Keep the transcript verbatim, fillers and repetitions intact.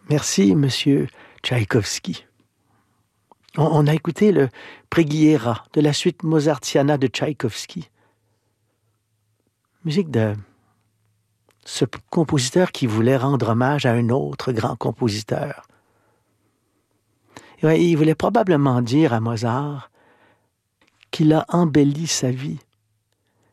Merci, monsieur Tchaïkovski. On, on a écouté le Preghiera de la suite mozartiana de Tchaïkovski. Musique de ce compositeur qui voulait rendre hommage à un autre grand compositeur. Et ouais, il voulait probablement dire à Mozart qu'il a embelli sa vie